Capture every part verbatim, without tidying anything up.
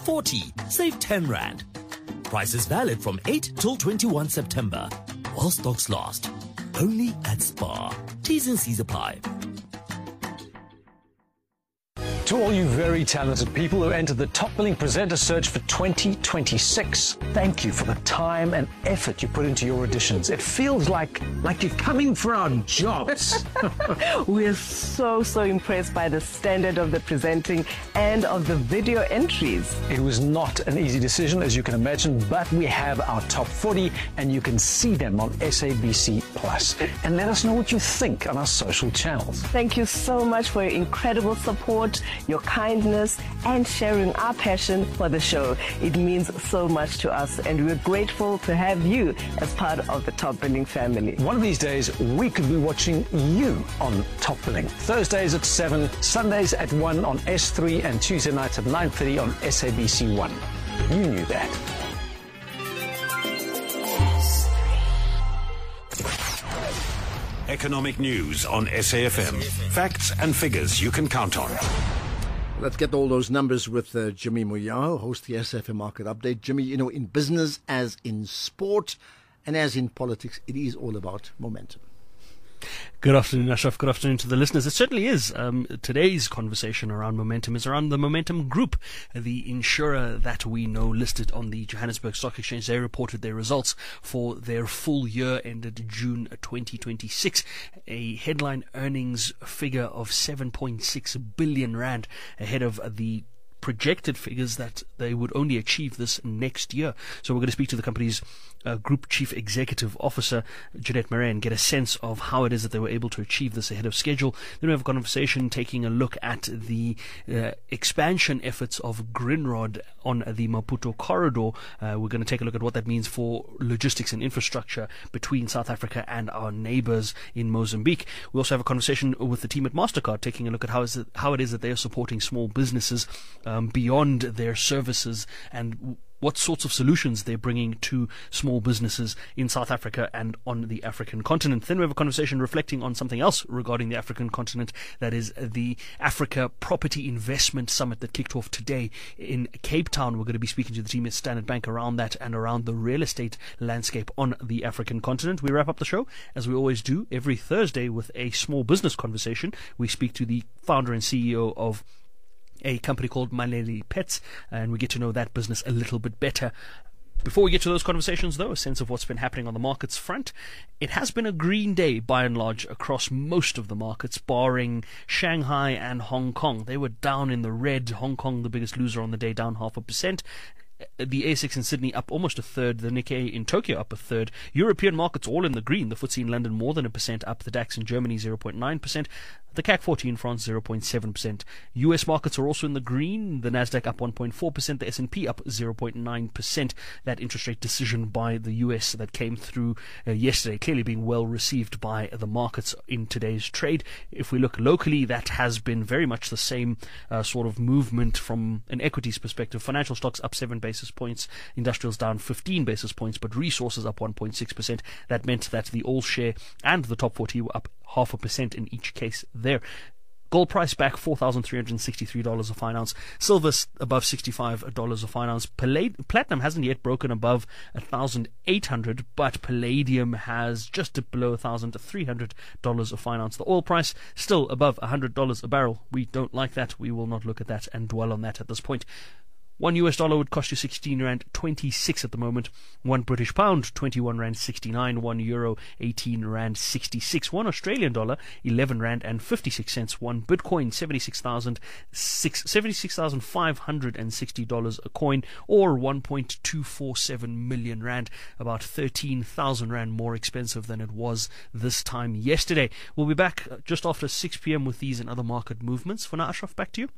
forty, save ten rand. Price is valid from eight till twenty-first September. While stocks last. Only at Spar. T's and C's apply. To all you very talented people who entered the Top Billing Presenter Search for twenty twenty-six, thank you for the time and effort you put into your auditions. It feels like like you're coming for our jobs. We're so, so impressed by the standard of the presenting and of the video entries. It was not an easy decision, as you can imagine, but we have our top forty, and you can see them on S A B C Plus. And let us know what you think on our social channels. Thank you so much for your incredible support, your kindness, and sharing our passion for the show. It means so much to us, and we're grateful to have you as part of the Top Billing family. One of these days, we could be watching you on Top Billing. Thursdays at seven, Sundays at one on S three, and Tuesday nights at nine thirty on S A B C one. You knew that. Economic news on S A F M. Facts and figures you can count on. Let's get all those numbers with uh, Jimmy Moyao, host of the S A F M Market Update. Jimmy, you know, in business as in sport and as in politics, it is all about momentum. Good afternoon, Ashraf. Good afternoon to the listeners. It certainly is. Um, today's conversation around momentum is around the Momentum Group, the insurer that we know listed on the Johannesburg Stock Exchange. They reported their results for their full year ended June twenty twenty-six. A headline earnings figure of seven point six billion rand ahead of the projected figures that they would only achieve this next year. So we're going to speak to the company's uh, Group Chief Executive Officer, Jeanette Marais, and get a sense of how it is that they were able to achieve this ahead of schedule. Then we have a conversation taking a look at the uh, expansion efforts of Grindrod on the Maputo corridor. Uh, we're going to take a look at what that means for logistics and infrastructure between South Africa and our neighbors in Mozambique. We also have a conversation with the team at MasterCard, taking a look at how, is it, how it is that they are supporting small businesses um, beyond their services and what sorts of solutions they're bringing to small businesses in South Africa and on the African continent. Then we have a conversation reflecting on something else regarding the African continent, that is the Africa Property Investment Summit that kicked off today in Cape Town. We're going to be speaking to the team at Standard Bank around that and around the real estate landscape on the African continent. We wrap up the show, as we always do, every Thursday with a small business conversation. We speak to the founder and C E O of a company called Maleli Pets, and we get to know that business a little bit better. Before we get to those conversations, though, a sense of what's been happening on the markets front. It has been a green day, by and large, across most of the markets, barring Shanghai and Hong Kong. They were down in the red. Hong Kong, the biggest loser on the day, down half a percent. The A S X in Sydney up almost a third, the Nikkei in Tokyo up a third. European markets all in the green, the F T S E in London more than a percent up, the DAX in Germany zero point nine percent, the C A C forty in France zero point seven percent. U S markets are also in the green, the Nasdaq up one point four percent, the S and P up zero point nine percent. That interest rate decision by the U S that came through uh, yesterday clearly being well received by the markets in today's trade. If we look locally, that has been very much the same uh, sort of movement from an equities perspective. Financial stocks up seven basis points, industrials down fifteen basis points, but resources up one point six percent. That meant that the all share and the top forty were up half a percent in each case there. Gold price back four thousand three hundred sixty-three dollars a fine ounce. Silver above sixty-five dollars a fine ounce. Pallad- Platinum hasn't yet broken above one thousand eight hundred dollars, but palladium has just dipped below one thousand three hundred dollars a fine ounce. The oil price still above one hundred dollars a barrel. We don't like that. We will not look at that and dwell on that at this point. One U S dollar would cost you sixteen rand twenty-six at the moment. One British pound, twenty-one rand sixty-nine. One euro, eighteen rand sixty-six. One Australian dollar, eleven rand and fifty-six cents. One Bitcoin, seventy-six thousand five hundred sixty dollars a coin, or one point two four seven million rand, about thirteen thousand rand more expensive than it was this time yesterday. We'll be back just after six p.m. with these and other market movements. For now, Ashraf, back to you.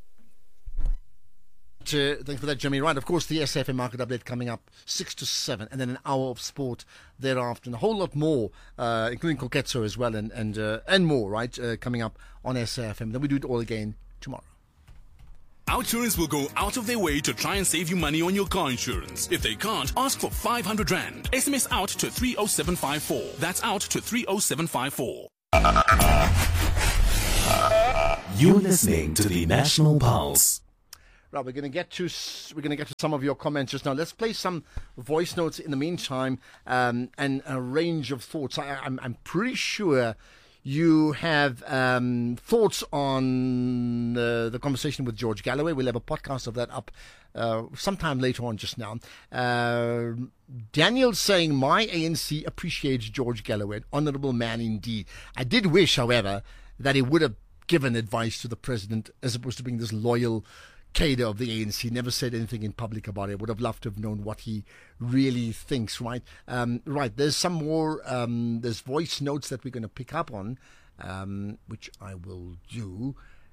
Uh, thanks for that, Jimmy. Right, of course, the S A F M Market Update coming up six to seven, and then an hour of sport thereafter, and a whole lot more, uh, including Koketso as well, and and uh, and more, right, uh, coming up on S A F M. Then we do it all again tomorrow. Outsurance will go out of their way to try and save you money on your car insurance. If they can't, ask for five hundred rand. S M S out to three oh seven five four. That's out to three oh seven five four. You're listening to the National Pulse. Right, we're going to get to s- we're going to get to some of your comments just now. Let's play some voice notes in the meantime, um, and a range of thoughts. I, I'm I'm pretty sure you have um, thoughts on uh, the conversation with George Galloway. We'll have a podcast of that up uh, sometime later on just now. Uh, Daniel's saying, my A N C appreciates George Galloway, an honourable man indeed. I did wish, however, that he would have given advice to the president as opposed to being this loyal cadre of the A N C, never said anything in public about it. Would have loved to have known what he really thinks, right? Um, right, there's some more, um, there's voice notes that we're going to pick up on, um, which I will do.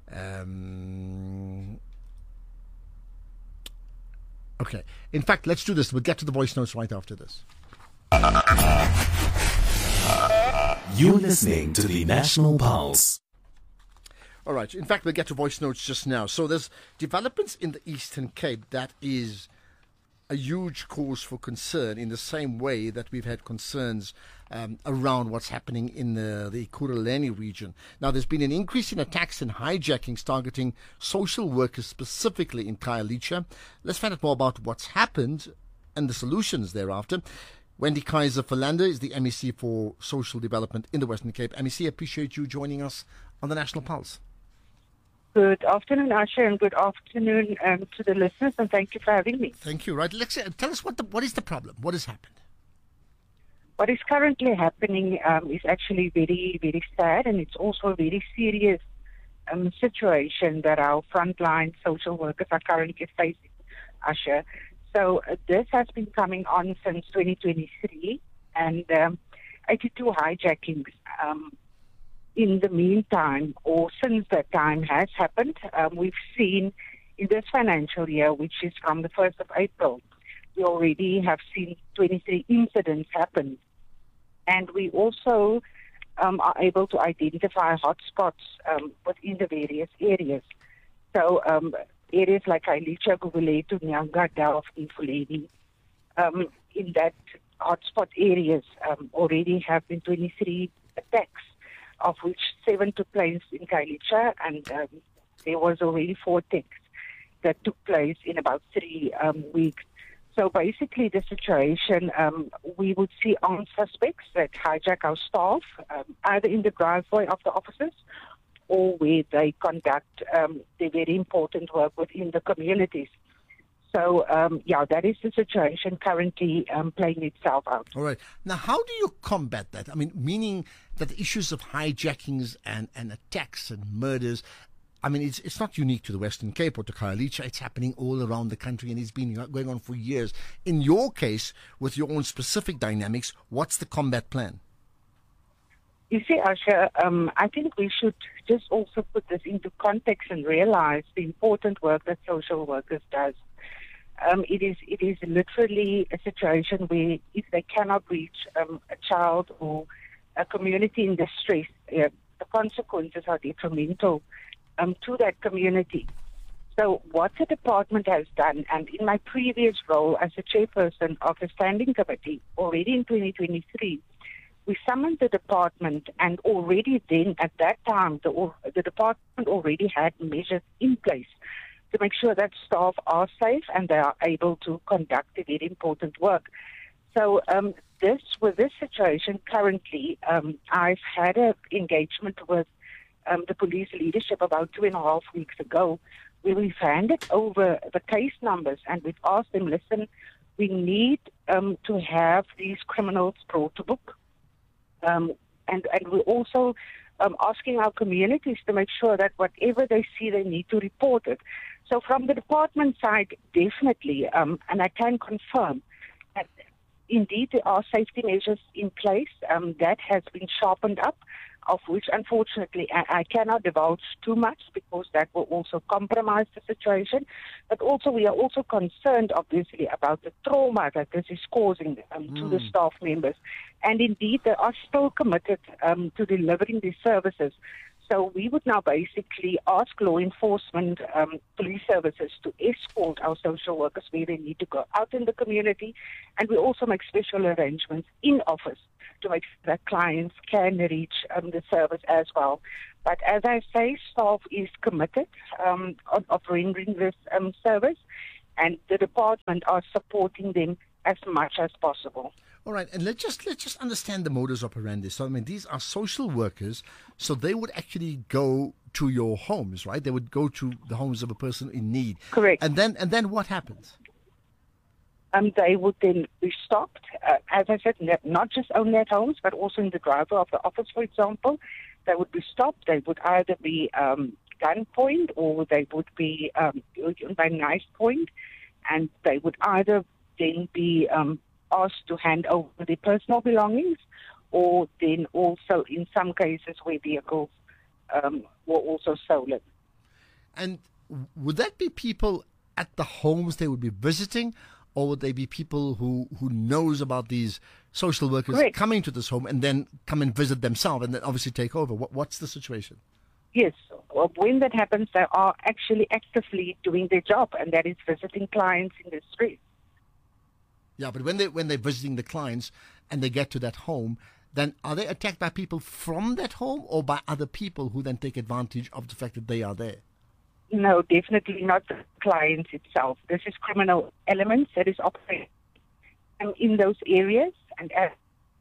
Um, okay, in fact, let's do this. We'll get to the voice notes right after this. You're listening to the National Pulse. All right. In fact, we'll get to voice notes just now. So there's developments in the Eastern Cape that is a huge cause for concern, in the same way that we've had concerns um, around what's happening in the, the Ekurhuleni region. Now, there's been an increase in attacks and hijackings targeting social workers, specifically in Khayelitsha. Let's find out more about what's happened and the solutions thereafter. Wendy Kaiser Philander is the M E C for Social Development in the Western Cape. M E C, appreciate you joining us on the National Pulse. Good afternoon, Asha, and good afternoon um, to the listeners, and thank you for having me. Thank you. Right, let's uh, tell us what the, what is the problem? What has happened? What is currently happening um, is actually very, very sad, and it's also a very serious um, situation that our frontline social workers are currently facing, Asha. So uh, this has been coming on since twenty twenty-three, and um, eighty-two hijackings um, in the meantime, or since that time has happened. Um, we've seen in this financial year, which is from the first of April, we already have seen twenty-three incidents happen. And we also um, are able to identify hotspots um, within the various areas. So um, areas like Khayelitsha, Gugulethu, Nyanga, Delft, Mfuleni, um, in that hotspot areas um, already have been twenty-three attacks, of which seven took place in Khayelitsha, and um, there was already four attacks that took place in about three um, weeks. So basically the situation, um, we would see armed suspects that hijack our staff, um, either in the driveway of the offices or where they conduct um, their very important work within the communities. So, um, yeah, that is the situation currently um, playing itself out. All right. Now, how do you combat that? I mean, meaning that the issues of hijackings and, and attacks and murders, I mean, it's it's not unique to the Western Cape or to Khayelitsha. It's happening all around the country, and it's been going on for years. In your case, with your own specific dynamics, what's the combat plan? You see, Asha, um, I think we should just also put this into context and realize the important work that social workers does. Um, it is it is literally a situation where if they cannot reach um, a child or a community in distress, uh, the consequences are detrimental um, to that community. So what the department has done, and in my previous role as a chairperson of the standing committee, already in twenty twenty-three, we summoned the department, and already then at that time, the, the department already had measures in place to make sure that staff are safe and they are able to conduct a very important work. So um, this, with this situation currently, um, I've had an engagement with um, the police leadership about two and a half weeks ago, where we've handed over the case numbers and we've asked them, listen, we need um, to have these criminals brought to book. Um, and, and we're also um, asking our communities to make sure that whatever they see, they need to report it. So from the department side, definitely, um, and I can confirm that indeed there are safety measures in place um, that has been sharpened up, of which unfortunately I, I cannot divulge too much because that will also compromise the situation. But also we are also concerned obviously about the trauma that this is causing um, mm. to the staff members. And indeed they are still committed um, to delivering these services. So we would now basically ask law enforcement, um, police services to escort our social workers where they need to go out in the community. And we also make special arrangements in office to make sure that clients can reach um, the service as well. But as I say, staff is committed um, of, of rendering this um, service, and the department are supporting them as much as possible. All right, and let's just let's just understand the modus operandi. So, I mean, these are social workers, so they would actually go to your homes, right? They would go to the homes of a person in need. Correct. And then and then what happens? Um, they would then be stopped, uh, as I said, not just only at homes, but also in the driver of the office, for example. They would be stopped. They would either be um, gunpoint or they would be um, by knife point, and they would either then be um, asked to hand over their personal belongings, or then also in some cases where vehicles um, were also stolen. And would that be people at the homes they would be visiting, or would they be people who, who knows about these social workers Correct. coming to this home and then come and visit themselves and then obviously take over? What, what's the situation? Yes. Well, when that happens, they are actually actively doing their job, and that is visiting clients in the streets. Yeah, but when they when they're visiting the clients and they get to that home, then are they attacked by people from that home or by other people who then take advantage of the fact that they are there? No, definitely not the client itself. This is criminal elements that is operating in those areas, and as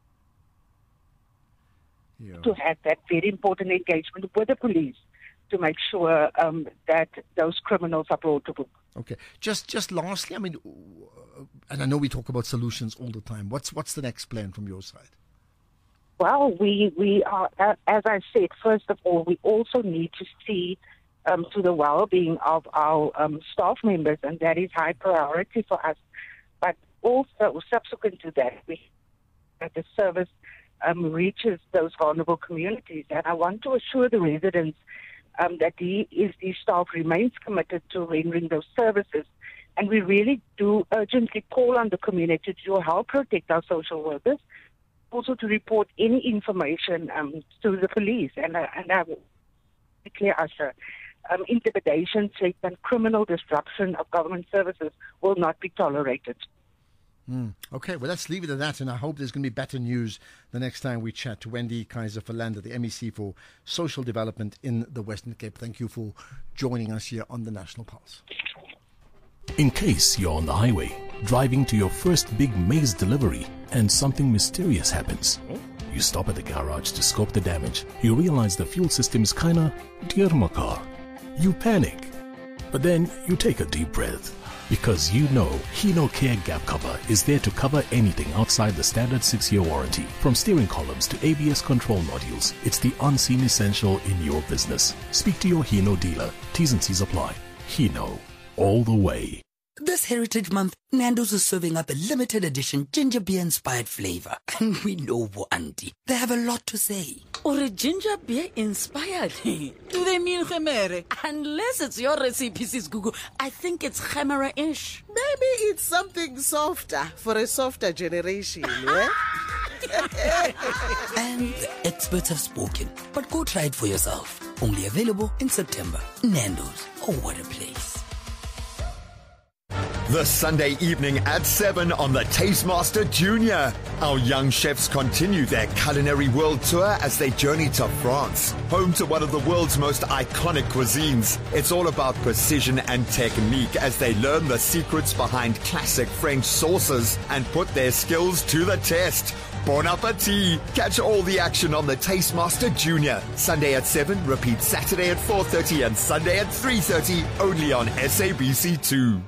Yeah. to have that very important engagement with the police to make sure um, that those criminals are brought to book. Okay. Just just lastly, I mean, uh, and I know we talk about solutions all the time. What's what's the next plan from your side? Well, we, we are, as I said, first of all, we also need to see um, to the well-being of our um, staff members, and that is high priority for us. But also, subsequent to that, we that the service um, reaches those vulnerable communities. And I want to assure the residents um, that the E S D staff remains committed to rendering those services. And we really do urgently call on the community to help protect our social workers, also to report any information um, to the police. And, uh, and I will be clear, Asha, um, intimidation, threat, and criminal disruption of government services will not be tolerated. Mm. Okay, well, let's leave it at that, and I hope there's going to be better news the next time we chat to Wendy Kaiser-Philander, the M E C for Social Development in the Western Cape. Thank you for joining us here on the National Pulse. In case you're on the highway, driving to your first big maize delivery, and something mysterious happens. You stop at the garage to scope the damage. You realize the fuel system is kinda dear my car. You panic. But then you take a deep breath. Because you know Hino Care Gap Cover is there to cover anything outside the standard six-year warranty. From steering columns to A B S control modules, it's the unseen essential in your business. Speak to your Hino dealer. T's and C's apply. Hino. All the way. This Heritage Month, Nando's is serving up a limited edition ginger beer inspired flavor. And we know Auntie. They have a lot to say. Or a ginger beer inspired? Do they mean Khemere? Unless it's your recipe, Sis Gugu. I think it's Khemera-ish. Maybe it's something softer for a softer generation, yeah? And the experts have spoken. But go try it for yourself. Only available in September. Nando's. Oh, what a place. The Sunday evening at seven on the Tastemaster Junior. Our young chefs continue their culinary world tour as they journey to France, home to one of the world's most iconic cuisines. It's all about precision and technique as they learn the secrets behind classic French sauces and put their skills to the test. Bon appetit! Catch all the action on the Tastemaster Junior. Sunday at seven, repeat Saturday at four thirty and Sunday at three thirty, only on S A B C two.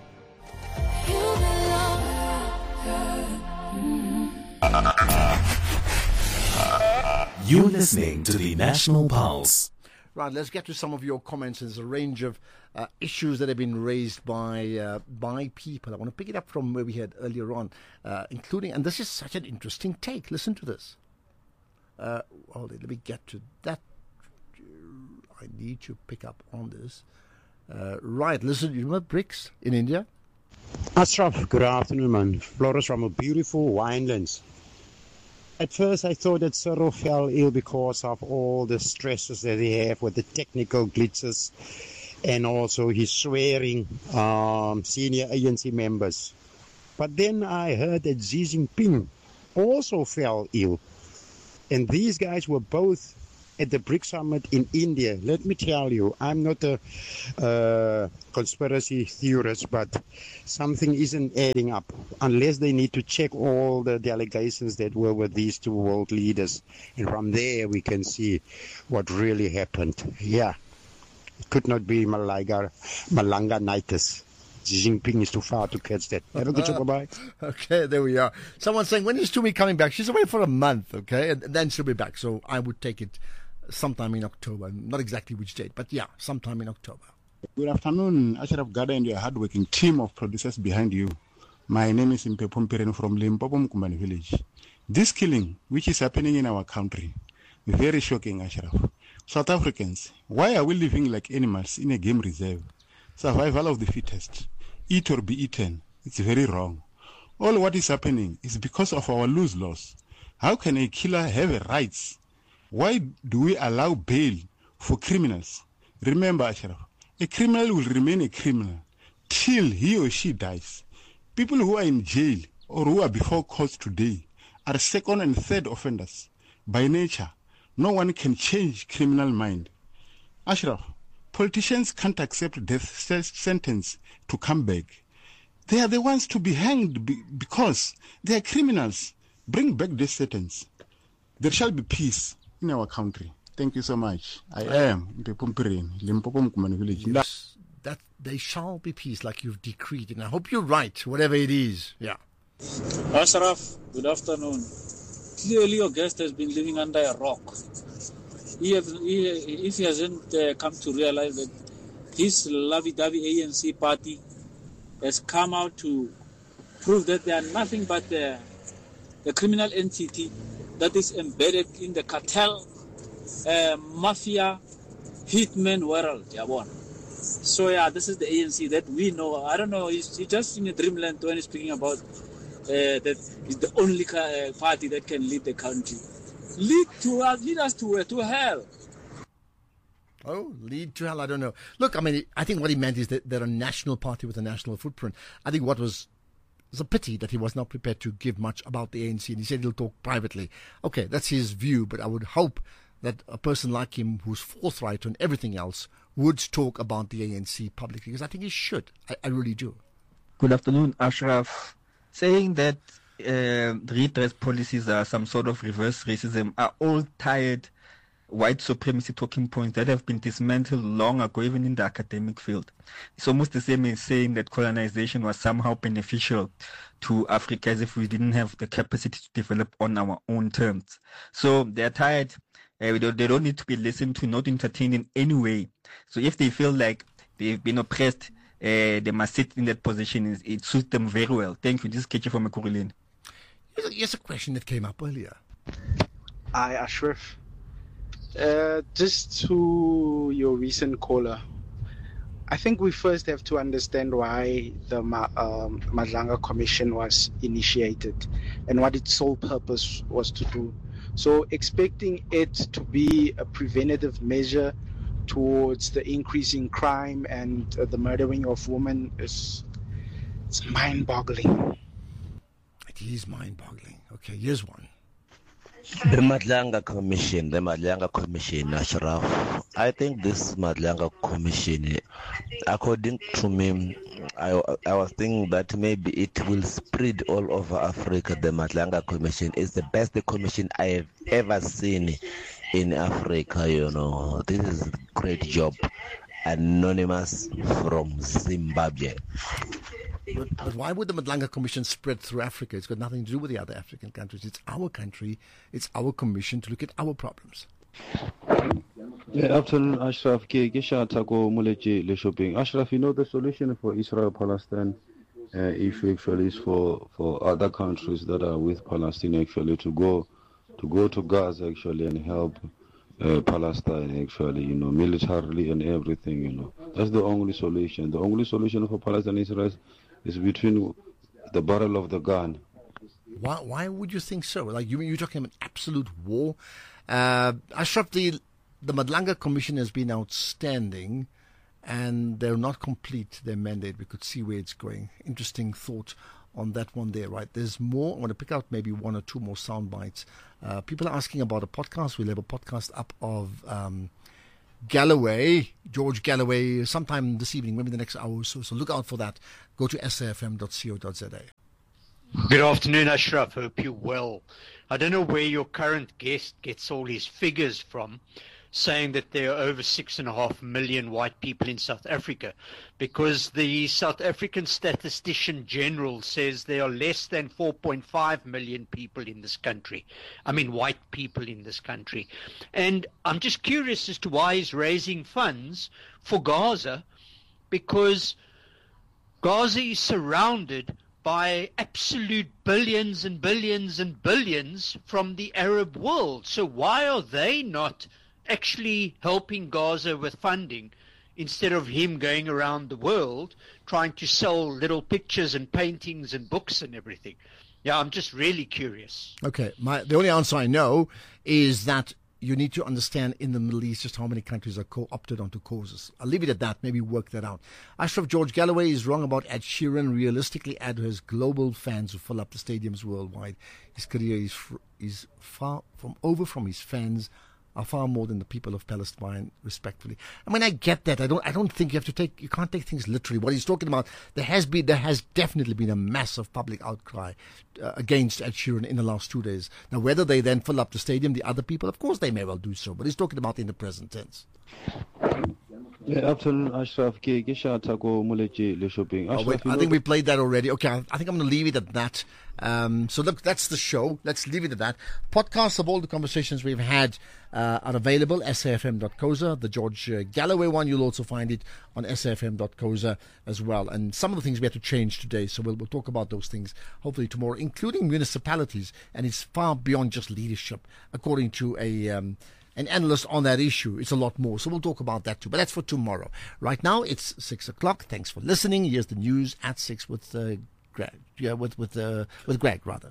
You're listening to the National Pulse. Right, let's get to some of your comments. There's a range of uh, issues that have been raised by uh, by people. I want to pick it up from where we had earlier on, uh, including, and this is such an interesting take. Listen to this. Uh, hold it, let me get to that. I need to pick up on this. Uh, right, listen, you remember BRICS in India? Ashraf, good afternoon, man. Flores from a beautiful winelands. At first, I thought that Cyril fell ill because of all the stresses that he have with the technical glitches and also his swearing um, senior agency members. But then I heard that Xi Jinping also fell ill And these guys were both at the BRICS summit in India. Let me tell you, I'm not a uh, conspiracy theorist, but something isn't adding up unless they need to check all the delegations that were with these two world leaders. And from there, we can see what really happened. Yeah, it could not be Malanga, Malanga-nitis. Xi Jinping is too far to catch that. Have a good job, bye. Okay, there we are. Someone's saying, when is Tumi coming back? She's away for a month, okay, and then she'll be back. So I would take it sometime in October. Not exactly which date, but yeah, sometime in October. Good afternoon, Ashraf Gada and your hardworking team of producers behind you. My name is Mpepom Piren from Limpopo Mkumbani village. This killing, which is happening in our country, very shocking, Ashraf. South Africans, why are we living like animals in a game reserve? Survival of the fittest. Eat or be eaten. It's very wrong. All what is happening is because of our loose laws. How can a killer have rights? Why do we allow bail for criminals? Remember, Ashraf, a criminal will remain a criminal till he or she dies. People who are in jail or who are before courts today are second and third offenders. By nature, no one can change criminal mind. Ashraf, politicians can't accept death sentence to come back. They are the ones to be hanged because they are criminals. Bring back death sentence. There shall be peace in our country. Thank you so much. I am Mpepompirin, Limpopo Mkumani village. Yes, that they shall be peace like you've decreed, and I hope you're right, whatever it is. Yeah. Ashraf, good afternoon. Clearly your guest has been living under a rock. He have, he, if he hasn't uh, come to realize that his lovey-dovey A N C party has come out to prove that they are nothing but the, the criminal entity that is embedded in the cartel, uh, mafia, hitman world. Yeah, so yeah, this is the A N C that we know. I don't know, he's, he's just in a dreamland when he's speaking about uh, that he's the only uh, party that can lead the country. Lead to us, lead us to uh, to hell. Oh, lead to hell, I don't know. Look, I mean, I think what he meant is that they're a national party with a national footprint. I think what was It's a pity that he was not prepared to give much about the A N C, and he said he'll talk privately. Okay, that's his view, but I would hope that a person like him, who's forthright on everything else, would talk about the A N C publicly, because I think he should. I, I really do. Good afternoon, Ashraf. Saying that uh, redress policies are some sort of reverse racism are all tired white supremacy talking points that have been dismantled long ago, even in the academic field. It's almost the same as saying that colonization was somehow beneficial to Africa, as if we didn't have the capacity to develop on our own terms. So they're tired. Uh, we don't, they don't need to be listened to, not entertained in any way. So if they feel like they've been oppressed, uh, they must sit in that position. It suits them very well. Thank you. This is Kechi from Ekurhuleni. Here's a, here's a question that came up earlier. Hi, Ashraf. Uh, just to your recent caller, I think we first have to understand why the um, Madlanga Commission was initiated and what its sole purpose was to do. So expecting it to be a preventative measure towards the increase in crime and uh, the murdering of women is it's mind-boggling. It is mind-boggling. Okay, here's one. The Madlanga Commission, the Madlanga Commission, Ashraf. I think this Madlanga Commission, according to me, I, I was thinking that maybe it will spread all over Africa. The Madlanga Commission is the best commission I have ever seen in Africa, you know. This is a great job. Anonymous from Zimbabwe. But, but why would the Madlanga Commission spread through Africa? It's got nothing to do with the other African countries. It's our country. It's our commission to look at our problems. Yeah, afternoon, Ashraf. Ashraf, you know the solution for Israel-Palestine uh, issue actually is for, for other countries that are with Palestine actually to go to go to Gaza actually and help uh, Palestine actually, you know, militarily and everything, you know. That's the only solution. The only solution for Palestine and Israel is between the barrel of the gun. Why why would you think so? Like, you, you're talking about absolute war. Uh, Ashraf, the, the Madlanga Commission has been outstanding, and they're not complete their mandate. We could see where it's going. Interesting thought on that one there, right? There's more. I want to pick out maybe one or two more sound bites. Uh, people are asking about a podcast. We'll have a podcast up of um, Galloway, George Galloway, sometime this evening, maybe the next hour or so. So look out for that. Go to s a f m dot co dot z a. Good afternoon, Ashraf. Hope you're well. I don't know where your current guest gets all his figures from, saying that there are over six and a half million white people in South Africa, because the South African Statistician General says there are less than four point five million people in this country. I mean, white people in this country. And I'm just curious as to why he's raising funds for Gaza, because Gaza is surrounded by absolute billions and billions and billions from the Arab world. So why are they not actually helping Gaza with funding instead of him going around the world trying to sell little pictures and paintings and books and everything? Yeah, I'm just really curious. Okay, my the only answer I know is that you need to understand in the Middle East just how many countries are co-opted onto causes. I'll leave it at that. Maybe work that out. Ashraf, George Galloway is wrong about Ed Sheeran. Realistically, Ed has global fans who fill up the stadiums worldwide. His career is, fr- is far from over from his fans are far more than the people of Palestine, respectfully. I mean, I get that. I don't. I don't think you have to take. You can't take things literally. What he's talking about, there has been, there has definitely been a massive public outcry uh, against Ed Sheeran in the last two days. Now, whether they then fill up the stadium, the other people, of course, they may well do so. But he's talking about in the present tense. Yeah, afternoon, Ashraf. Ke ke sha tako muleji le shopping. Oh, wait, I think we played that already. Okay, I, I think I'm going to leave it at that. Um, so look, that's the show. Let's leave it at that. Podcasts of all the conversations we've had uh, are available. s a f m dot co dot z a. The George uh, Galloway one, you'll also find it on s a f m dot co dot z a as well. And some of the things we had to change today, so we'll, we'll talk about those things hopefully tomorrow, including municipalities. And it's far beyond just leadership, according to a um, an analyst on that issue. It's a lot more. So we'll talk about that too. But that's for tomorrow. Right now, it's six o'clock. Thanks for listening. Here's the news at six with uh, Greg. Yeah, with with uh, with Greg rather.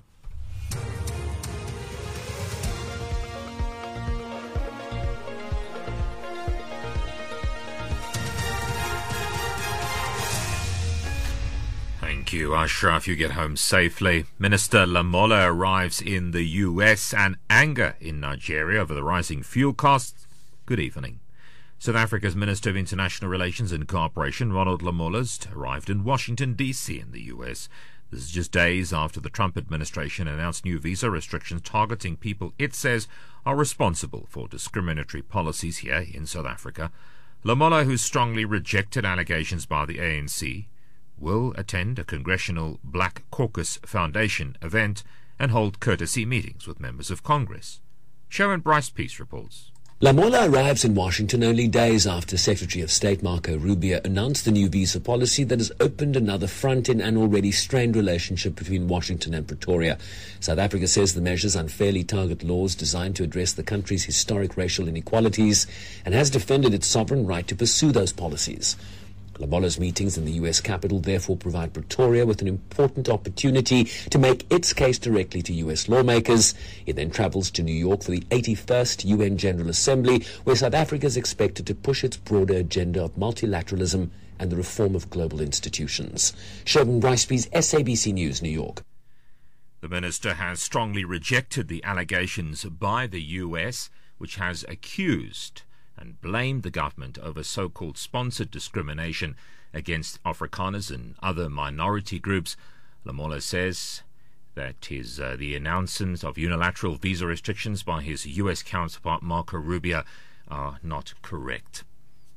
Thank you, Ashraf. You get home safely. Minister Lamola arrives in the U S and anger in Nigeria over the rising fuel costs. Good evening. South Africa's Minister of International Relations and Cooperation, Ronald Lamola, arrived in Washington, D C in the U S. This is just days after the Trump administration announced new visa restrictions targeting people it says are responsible for discriminatory policies here in South Africa. Lamola, who strongly rejected allegations by the A N C, will attend a Congressional Black Caucus Foundation event and hold courtesy meetings with members of Congress. Sharon Bryce-Peace reports. Lamola arrives in Washington only days after Secretary of State Marco Rubio announced the new visa policy that has opened another front in an already strained relationship between Washington and Pretoria. South Africa says the measures unfairly target laws designed to address the country's historic racial inequalities and has defended its sovereign right to pursue those policies. Lamola's meetings in the U S Capitol therefore provide Pretoria with an important opportunity to make its case directly to U S lawmakers. He then travels to New York for the eighty-first U N General Assembly, where South Africa is expected to push its broader agenda of multilateralism and the reform of global institutions. Sheldon Bryce-Peace, S A B C News, New York. The minister has strongly rejected the allegations by the U S, which has accused and blamed the government over so-called sponsored discrimination against Afrikaners and other minority groups. Lamola says that his, uh, the announcements of unilateral visa restrictions by his U S counterpart Marco Rubio are not correct.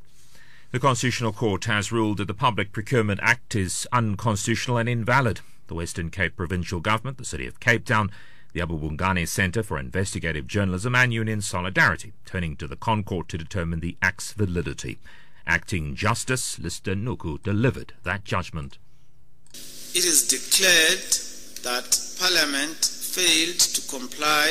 The Constitutional Court has ruled that the Public Procurement Act is unconstitutional and invalid. The Western Cape Provincial Government, the City of Cape Town, the Abu Bungani Centre for Investigative Journalism and Union Solidarity, turning to the ConCourt to determine the Act's validity. Acting Justice Lister Nuku delivered that judgment. It is declared that Parliament failed to comply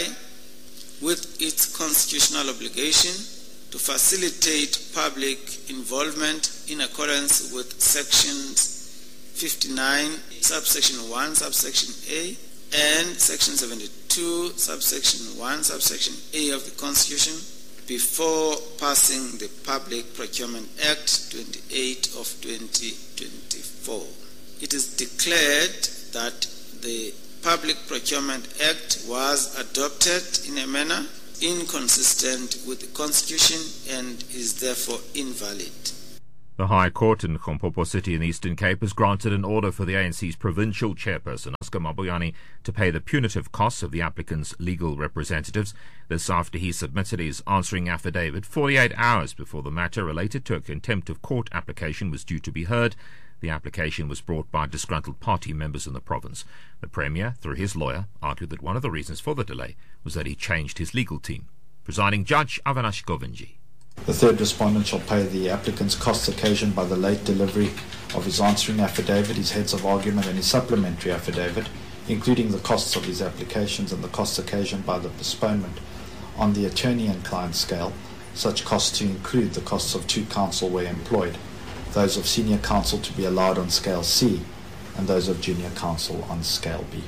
with its constitutional obligation to facilitate public involvement in accordance with sections fifty-nine, subsection one, subsection A, and section seventy-two, subsection one, subsection A of the Constitution before passing the Public Procurement Act twenty-eight of twenty twenty-four. It is declared that Public Procurement Act was adopted in a manner inconsistent with the Constitution and is therefore invalid. The High Court in Limpopo City in the Eastern Cape has granted an order for the A N C's provincial chairperson, Oscar Mabuyane, to pay the punitive costs of the applicant's legal representatives. This after he submitted his answering affidavit forty-eight hours before the matter related to a contempt of court application was due to be heard. The application was brought by disgruntled party members in the province. The Premier, through his lawyer, argued that one of the reasons for the delay was that he changed his legal team. Presiding Judge Avinash Govinji. The third respondent shall pay the applicant's costs occasioned by the late delivery of his answering affidavit, his heads of argument and his supplementary affidavit, including the costs of his applications and the costs occasioned by the postponement on the attorney and client scale, such costs to include the costs of two counsel where employed, those of senior counsel to be allowed on scale C, and those of junior counsel on scale B.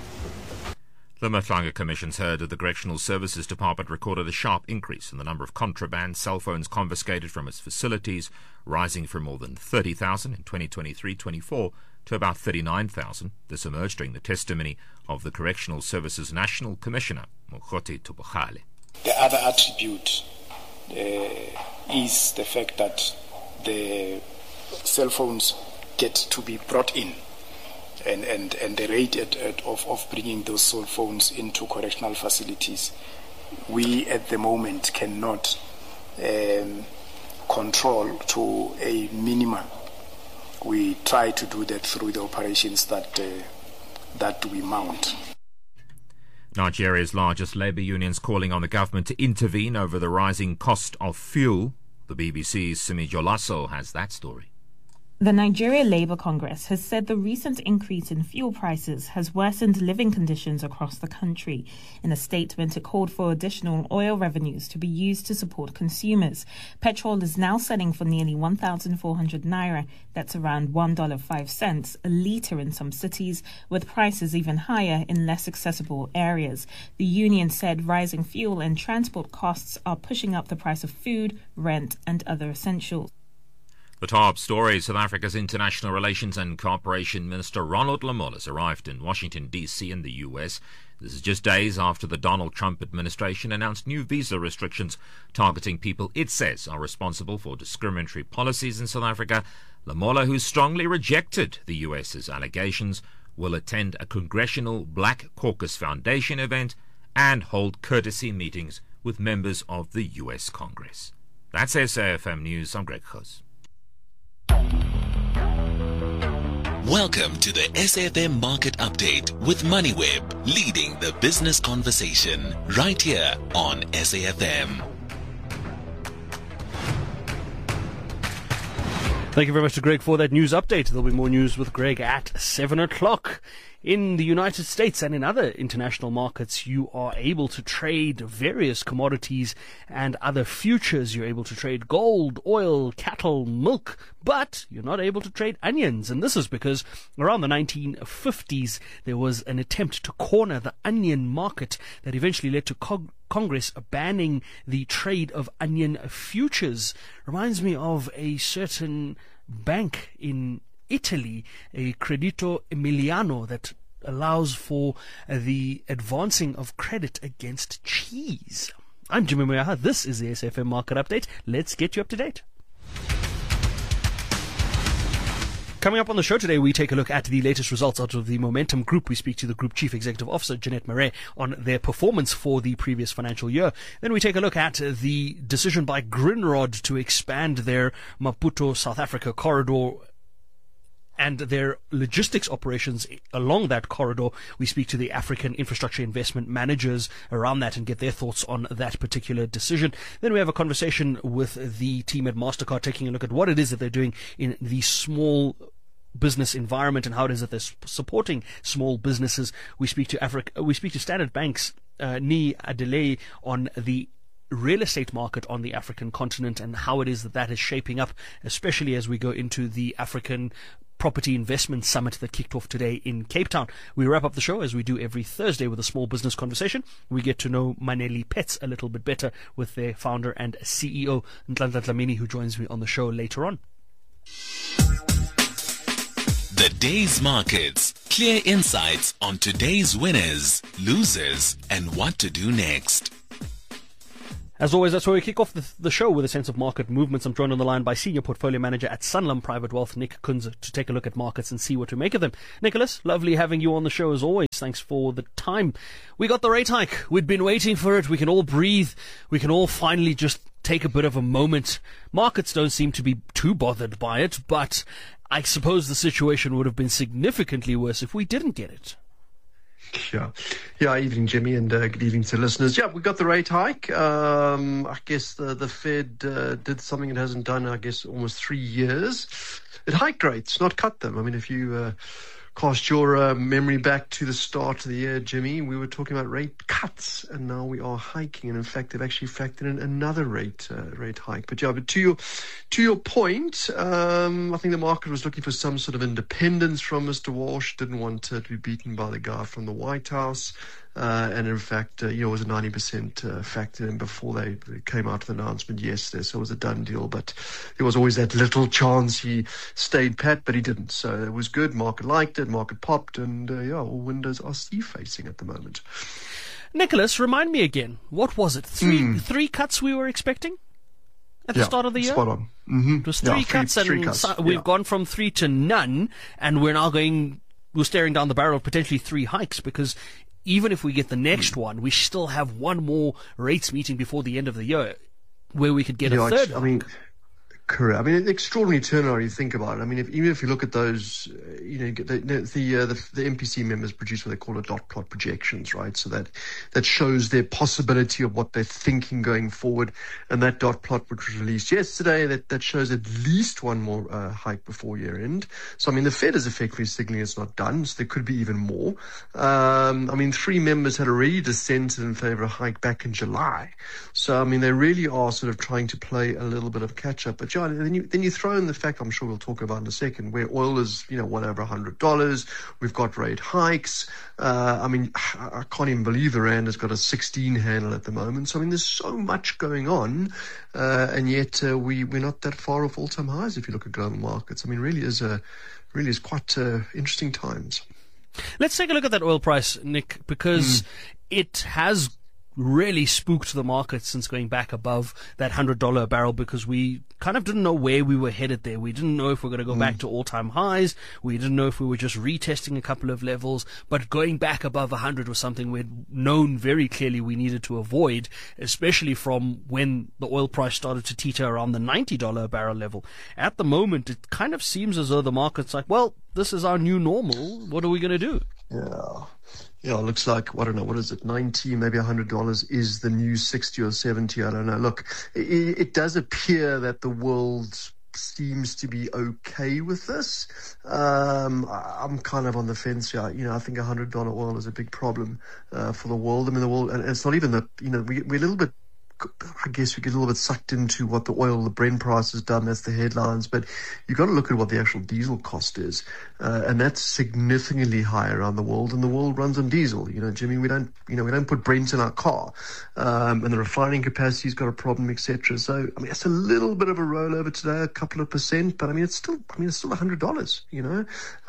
The Matlanga Commission's heard of the Correctional Services Department recorded a sharp increase in the number of contraband cell phones confiscated from its facilities, rising from more than thirty thousand in twenty twenty-three twenty-four to about thirty-nine thousand. This emerged during the testimony of the Correctional Services National Commissioner, Mokgotsi Tubukhale. The other attribute uh, is the fact that the cell phones get to be brought in. And, and, and the rate at, at, of, of bringing those cell phones into correctional facilities, we at the moment cannot um, control to a minimum. We try to do that through the operations that, uh, that we mount. Nigeria's largest labour unions calling on the government to intervene over the rising cost of fuel. The B B C's Simi Jolaso has that story. The Nigeria Labour Congress has said the recent increase in fuel prices has worsened living conditions across the country. In a statement, it called for additional oil revenues to be used to support consumers. Petrol is now selling for nearly one thousand four hundred naira, that's around one dollar and five cents a litre in some cities, with prices even higher in less accessible areas. The union said rising fuel and transport costs are pushing up the price of food, rent and other essentials. The top story: South Africa's International Relations and Cooperation Minister Ronald Lamola has arrived in Washington, D C in the U S. This is just days after the Donald Trump administration announced new visa restrictions targeting people it says are responsible for discriminatory policies in South Africa. Lamola, who strongly rejected the US's allegations, will attend a Congressional Black Caucus Foundation event and hold courtesy meetings with members of the U S Congress. That's S A F M News. I'm Greg Khos. Welcome to the S A F M Market Update with MoneyWeb, leading the business conversation right here on S A F M. Thank you very much to Greg for that news update. There'll be more news with Greg at seven o'clock. In the United States and in other international markets, you are able to trade various commodities and other futures. You're able to trade gold, oil, cattle, milk, but you're not able to trade onions. And this is because around the nineteen fifties, there was an attempt to corner the onion market that eventually led to Cog- Congress banning the trade of onion futures. Reminds me of a certain bank in Italy, a Credito Emiliano, that allows for the advancing of credit against cheese. I'm Jimmy Moyaha. This is the S A F M Market Update. Let's get you up to date. Coming up on the show today, we take a look at the latest results out of the Momentum Group. We speak to the Group Chief Executive Officer, Jeanette Marais, on their performance for the previous financial year. Then we take a look at the decision by Grindrod to expand their Maputo, South Africa corridor and their logistics operations along that corridor. We speak to the African infrastructure investment managers around that and get their thoughts on that particular decision. Then we have a conversation with the team at MasterCard, taking a look at what it is that they're doing in the small business environment and how it is that they're supporting small businesses. We speak to Africa, we speak to Standard Bank's uh, Nii Adeleye on the real estate market on the African continent and how it is that that is shaping up, especially as we go into the African Property Investment Summit that kicked off today in Cape Town. We wrap up the show as we do every Thursday with a small business conversation. We get to know Maneli Pets a little bit better with their founder and C E O, Nhlanhla Dlamini, who joins me on the show later on. The day's markets. Clear insights on today's winners, losers, and what to do next. As always, that's where we kick off the, the show with a sense of market movements. I'm joined on the line by Senior Portfolio Manager at Sanlam Private Wealth, Nick Kunze, to take a look at markets and see what to make of them. Nicholas, lovely having you on the show as always. Thanks for the time. We got the rate hike. We'd been waiting for it. We can all breathe. We can all finally just take a bit of a moment. Markets don't seem to be too bothered by it, but I suppose the situation would have been significantly worse if we didn't get it. Yeah. Yeah, evening, Jimmy, and uh, good evening to listeners. Yeah, we got the rate hike. Um, I guess the, the Fed uh, did something it hasn't done, I guess, almost three years. It hiked rates, not cut them. I mean, if you uh, cast your uh, memory back to the start of the year, Jimmy, we were talking about rate cuts, and now we are hiking. And in fact, they've actually factored in another rate uh, rate hike. But yeah, but to your to your point, um, I think the market was looking for some sort of independence from Mister Walsh. Didn't want uh, to be beaten by the guy from the White House. Uh, and in fact, uh, you know, it was a ninety percent uh, factor in before they came out with the announcement yesterday, so it was a done deal. But there was always that little chance he stayed pat, but he didn't. So it was good. Market liked it. Market popped, and uh, yeah, all windows are sea-facing at the moment. Nicholas, remind me again. What was it? Three Mm. three cuts we were expecting at the Yeah, start of the year? spot on. Mm-hmm. It was Yeah, three three- cuts, and three cuts, so- we've yeah. gone from three to none, and we're now going. We're staring down the barrel of potentially three hikes because even if we get the next one, we still have one more rates meeting before the end of the year where we could get Yeah, a it's- third. I mean, correct. I mean, an extraordinary turnaround. You think about it. I mean, if, even if you look at those, uh, you know, you get the the, uh, the the M P C members produce what they call a dot plot projections, right? So that that shows their possibility of what they're thinking going forward. And that dot plot, which was released yesterday, that that shows at least one more uh, hike before year end. So I mean, the Fed is effectively signaling it's not done. So there could be even more. Um, I mean, three members had already dissented in favor of a hike back in July. So I mean, they really are sort of trying to play a little bit of catch up. But John, then you then you throw in the fact, I'm sure we'll talk about in a second, where oil is, you know, one over a hundred dollars. We've got rate hikes. Uh, I mean, I, I can't even believe the rand has got a sixteen handle at the moment. So I mean, there's so much going on, uh, and yet uh, we we're not that far off all time highs if you look at global markets. I mean, really is a really is quite uh, interesting times. Let's take a look at that oil price, Nick, because Mm. it has really spooked the market since going back above that one hundred dollars a barrel because we kind of didn't know where we were headed there. We didn't know if we were going to go Mm. back to all-time highs. We didn't know if we were just retesting a couple of levels. But going back above one hundred was something we'd known very clearly we needed to avoid, especially from when the oil price started to teeter around the ninety dollars a barrel level. At the moment, it kind of seems as though the market's like, well, this is our new normal. What are we going to do? Yeah. Yeah, it looks like, I don't know, what is it, ninety, maybe one hundred dollars is the new sixty or seventy, I don't know. Look, it, it does appear that the world seems to be okay with this. Um, I- I'm kind of on the fence here. You know, I think one hundred dollars oil is a big problem uh, for the world. I mean, the world, and it's not even that, you know, we, we're a little bit, I guess we get a little bit sucked into what the oil, the Brent price has done. That's the headlines. But you've got to look at what the actual diesel cost is. Uh, and that's significantly higher around the world. And the world runs on diesel. You know, Jimmy, we don't, you know, we don't put Brent in our car. Um, and the refining capacity's got a problem, et cetera. So, I mean, it's a little bit of a rollover today, a couple of percent. But I mean, it's still, I mean, it's still one hundred dollars, you know.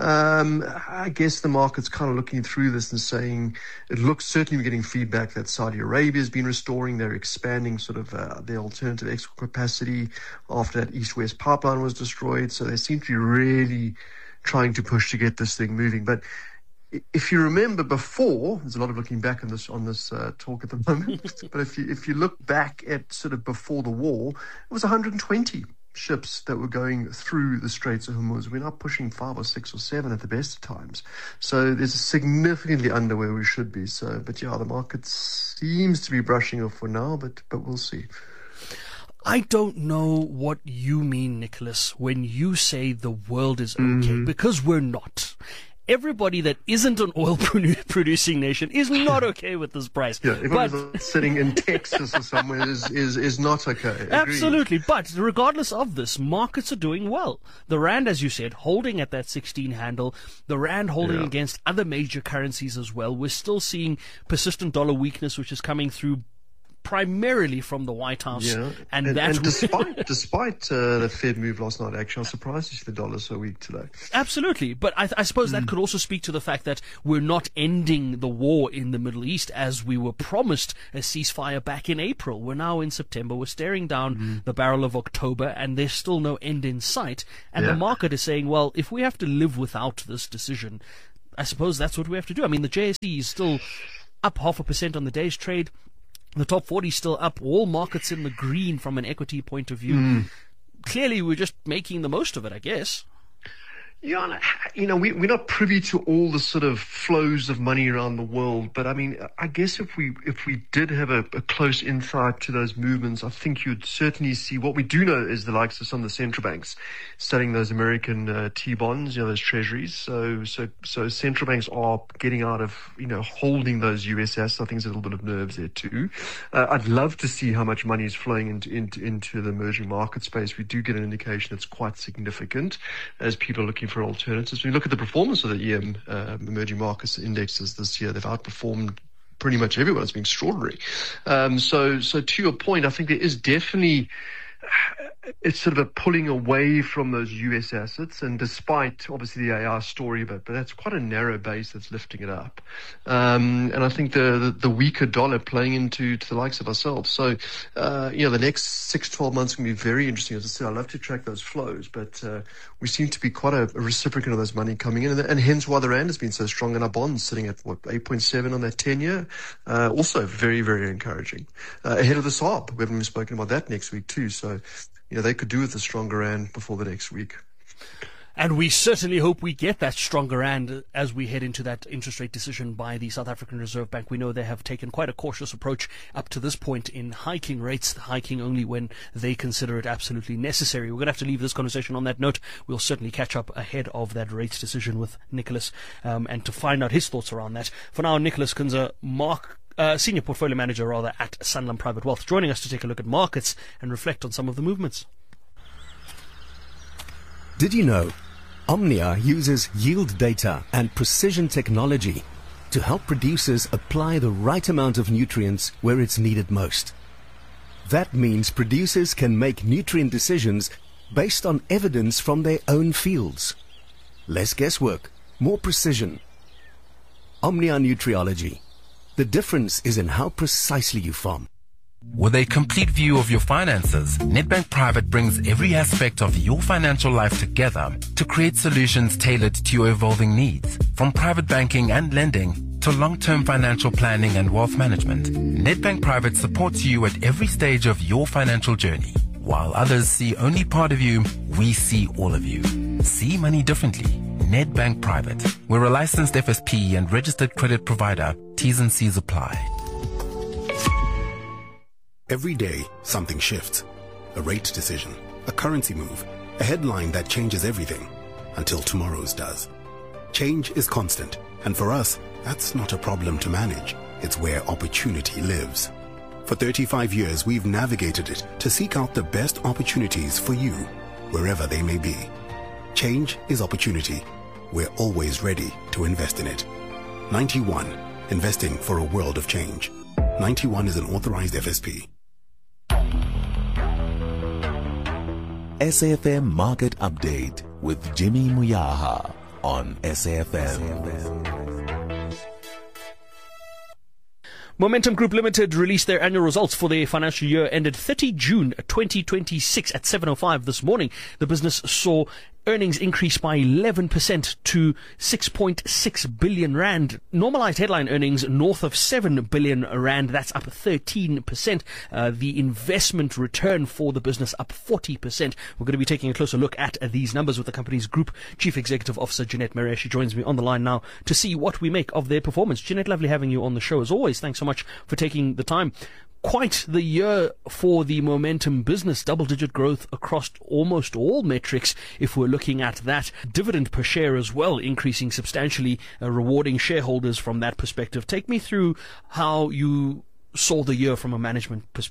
Um, I guess the market's kind of looking through this and saying, it looks, certainly we're getting feedback that Saudi Arabia has been restoring. They're expanding sort of uh, the alternative export capacity after that east-west pipeline was destroyed. So they seem to be really trying to push to get this thing moving. But i- if you remember before, there's a lot of looking back on this on this uh, talk at the moment. But if you if you look back at sort of before the war, it was one hundred twenty ships that were going through the Straits of Hormuz. We're now pushing five or six or seven at the best of times. So there's significantly under where we should be. So, but yeah, the market seems to be brushing off for now, but but we'll see. I don't know what you mean, Nicholas, when you say the world is okay, Mhm. because we're not. Everybody that isn't an oil produ- producing nation is not okay with this price. Yeah, everyone But- who's sitting in Texas or somewhere is, is, is not okay. Agreed. Absolutely. But regardless of this, markets are doing well. The rand, as you said, holding at that sixteen handle, the rand holding Yeah. against other major currencies as well. We're still seeing persistent dollar weakness, which is coming through primarily from the White House. Yeah. And, and, that and despite despite uh, the Fed move last night, actually, I was surprised to see the dollar so weak today. Absolutely. But I, I suppose Mm. that could also speak to the fact that we're not ending the war in the Middle East as we were promised a ceasefire back in April. We're now in September. We're staring down Mm. the barrel of October, and there's still no end in sight. And Yeah. the market is saying, well, if we have to live without this decision, I suppose that's what we have to do. I mean, the J S E is still up half a percent on the day's trade. The top forty is still up. All markets in the green from an equity point of view. Mm. Clearly, we're just making the most of it, I guess. Yeah, and, you know, we, we're not privy to all the sort of flows of money around the world, but I mean, I guess if we if we did have a, a close insight to those movements, I think you'd certainly see. What we do know is the likes of some of the central banks studying those American uh, T-bonds, you know, those treasuries. So, so, so central banks are getting out of, you know, holding those U S assets. I think there's a little bit of nerves there too. Uh, I'd love to see how much money is flowing into, into into the emerging market space. We do get an indication that's quite significant as people are looking for alternatives. When you look at the performance of the E M uh, emerging markets indexes this year, they've outperformed pretty much everyone. It's been extraordinary. Um, so, so to your point, I think there is definitely it's sort of a pulling away from those U S assets, and despite obviously the A I story, but but that's quite a narrow base that's lifting it up. Um, and I think the, the the weaker dollar playing into to the likes of ourselves. So uh, you know, the next six, twelve months can be very interesting. As I said, I love to track those flows, but uh, we seem to be quite a, a reciprocant of those money coming in, and, and hence why the rand has been so strong, and our bonds sitting at what eight point seven on that ten year. Uh, also very very encouraging. Uh, ahead of the S A R B, we haven't even spoken about that next week too. So you know, they could do with a stronger rand before the next week. And we certainly hope we get that stronger rand as we head into that interest rate decision by the South African Reserve Bank. We know they have taken quite a cautious approach up to this point in hiking rates, hiking only when they consider it absolutely necessary. We're going to have to leave this conversation on that note. We'll certainly catch up ahead of that rates decision with Nicholas um, and to find out his thoughts around that. For now, Nicholas Kunze, Mark Uh, Senior Portfolio Manager, rather, at Sanlam Private Wealth, joining us to take a look at markets and reflect on some of the movements. Did you know Omnia uses yield data and precision technology to help producers apply the right amount of nutrients where it's needed most? That means producers can make nutrient decisions based on evidence from their own fields. Less guesswork, more precision. Omnia Nutriology. The difference is in how precisely you farm. With a complete view of your finances, Nedbank Private brings every aspect of your financial life together to create solutions tailored to your evolving needs. From private banking and lending to long-term financial planning and wealth management, Nedbank Private supports you at every stage of your financial journey. While others see only part of you, we see all of you. See money differently. Nedbank Private. We're a licensed F S P and registered credit provider. T's and C's apply. Every day, something shifts. A rate decision, a currency move, a headline that changes everything, until tomorrow's does. Change is constant, and for us, that's not a problem to manage. It's where opportunity lives. For thirty-five years, we've navigated it to seek out the best opportunities for you, wherever they may be. Change is opportunity. We're always ready to invest in it. ninety-one. Investing for a world of change. ninety-one is an authorized F S P. S A F M Market Update with Jimmy Muyaha on S A F M. Momentum Group Limited released their annual results for their financial year ended thirtieth of June twenty twenty-six at seven oh five this morning. The business saw earnings increased by eleven percent to six point six billion rand. Normalized headline earnings north of seven billion rand. That's up thirteen percent. Uh, the investment return for the business up forty percent. We're going to be taking a closer look at uh, these numbers with the company's Group Chief Executive Officer, Jeanette Marais. She joins me on the line now to see what we make of their performance. Jeanette, lovely having you on the show as always. Thanks so much for taking the time. Quite the year for the Momentum business. Double-digit growth across almost all metrics if we're looking at that. Dividend per share as well, increasing substantially, uh, rewarding shareholders from that perspective. Take me through how you saw the year from a management perspective.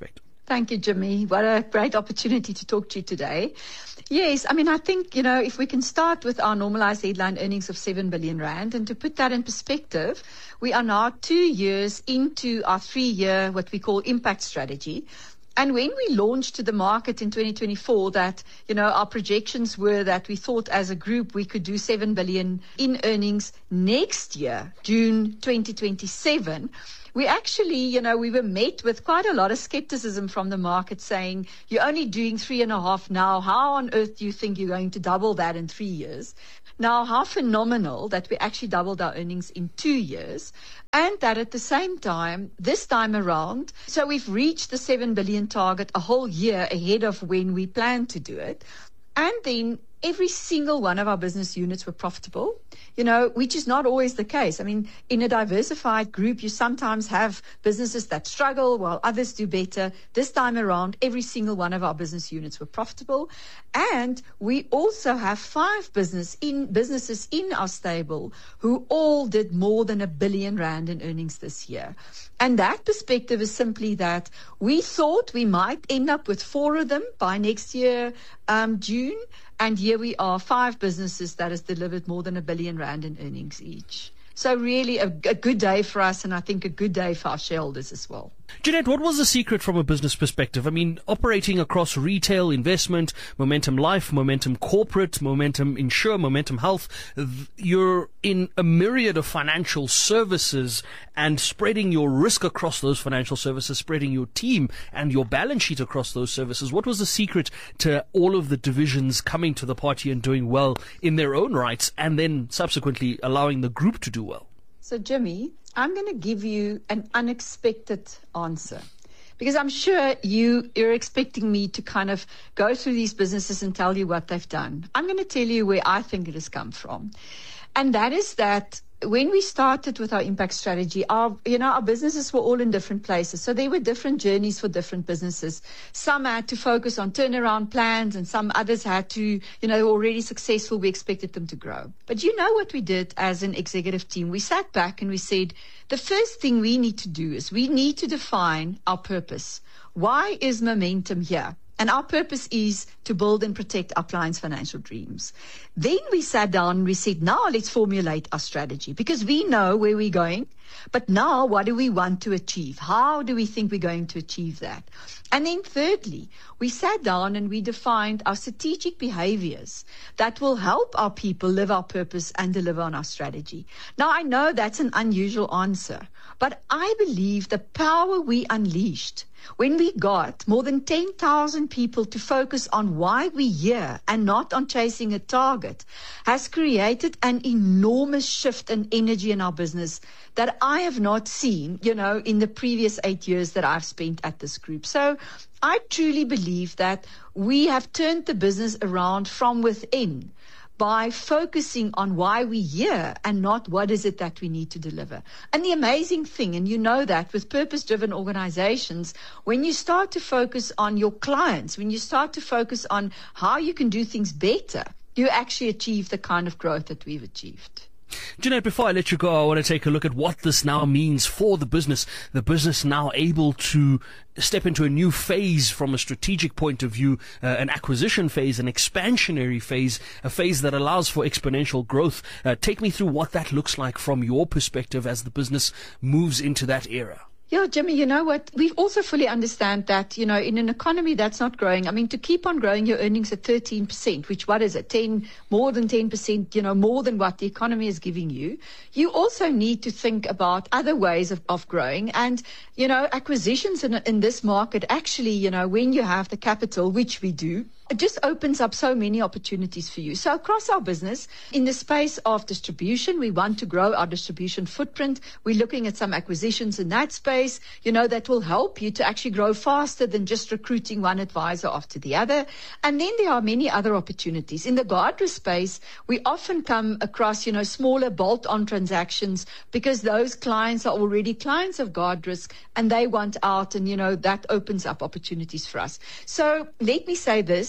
Thank you, Jimmy. What a great opportunity to talk to you today. Yes, I mean, I think, you know, if we can start with our normalized headline earnings of seven billion rand, and to put that in perspective, we are now two years into our three-year, what we call impact strategy. And when we launched to the market in twenty twenty-four, that, you know, our projections were that we thought as a group we could do seven billion in earnings next year, June twenty twenty-seven. We actually, you know, we were met with quite a lot of skepticism from the market saying, you're only doing three and a half now. How on earth do you think you're going to double that in three years? Now, how phenomenal that we actually doubled our earnings in two years. And that at the same time, this time around, so we've reached the seven billion target a whole year ahead of when we planned to do it. And then every single one of our business units were profitable, you know, which is not always the case. I mean, in a diversified group, you sometimes have businesses that struggle while others do better. This time around, every single one of our business units were profitable. And we also have five business in businesses in our stable who all did more than a billion rand in earnings this year. And that perspective is simply that we thought we might end up with four of them by next year, um, June. And here we are, five businesses that has delivered more than a billion rand in earnings each. So really a, a good day for us, and I think a good day for our shareholders as well. Jeanette, what was the secret from a business perspective? I mean, operating across retail, investment, Momentum Life, Momentum Corporate, Momentum Insure, Momentum Health, you're in a myriad of financial services and spreading your risk across those financial services, spreading your team and your balance sheet across those services. What was the secret to all of the divisions coming to the party and doing well in their own rights, and then subsequently allowing the group to do well? So, Jimmy, I'm going to give you an unexpected answer, because I'm sure you, you're expecting me to kind of go through these businesses and tell you what they've done. I'm going to tell you where I think it has come from. And that is that when we started with our impact strategy, our, you know, our businesses were all in different places. So there were different journeys for different businesses. Some had to focus on turnaround plans, and some others had to, you know, already successful. We expected them to grow. But you know what we did as an executive team? We sat back and we said, the first thing we need to do is we need to define our purpose. Why is Momentum here? And our purpose is to build and protect our clients' financial dreams. Then we sat down and we said, now let's formulate our strategy, because we know where we're going. But now what do we want to achieve? How do we think we're going to achieve that? And then thirdly, we sat down and we defined our strategic behaviors that will help our people live our purpose and deliver on our strategy. Now, I know that's an unusual answer, but I believe the power we unleashed when we got more than ten thousand people to focus on why we're here and not on chasing a target has created an enormous shift in energy in our business that I have not seen, you know, in the previous eight years that I've spent at this group. So I truly believe that we have turned the business around from within by focusing on why we're here and not what is it that we need to deliver. And the amazing thing, and you know that with purpose-driven organizations, when you start to focus on your clients, when you start to focus on how you can do things better, you actually achieve the kind of growth that we've achieved. Jeanette, before I let you go, I want to take a look at what this now means for the business. The business now able to step into a new phase from a strategic point of view, uh, an acquisition phase, an expansionary phase, a phase that allows for exponential growth. Uh, take me through what that looks like from your perspective as the business moves into that era. Yeah, Jimmy, you know what? We also fully understand that, you know, in an economy that's not growing, I mean, to keep on growing your earnings at thirteen percent, which what is it? ten, more than ten percent, you know, more than what the economy is giving you. You also need to think about other ways of, of growing. And, you know, acquisitions in, in this market, actually, you know, when you have the capital, which we do, it just opens up so many opportunities for you. So across our business, in the space of distribution, we want to grow our distribution footprint. We're looking at some acquisitions in that space, you know, that will help you to actually grow faster than just recruiting one advisor after the other. And then there are many other opportunities. In the Guardrisk space, we often come across, you know, smaller bolt-on transactions because those clients are already clients of Guardrisk and they want out, and, you know, that opens up opportunities for us. So let me say this.